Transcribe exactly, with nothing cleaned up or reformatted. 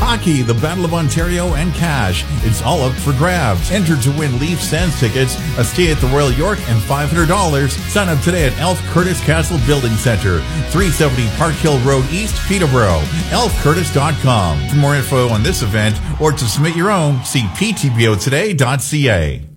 hockey, the Battle of Ontario, and cash. It's all up for grabs. Enter to win Leaf Sands tickets, a stay at the Royal York, and five hundred dollars. Sign up today at Elf Curtis Castle Building Center, three seventy Park Hill Road East, Peterborough. elf curtis dot com. For more info on this event or to submit your own, see p t b o today dot c a.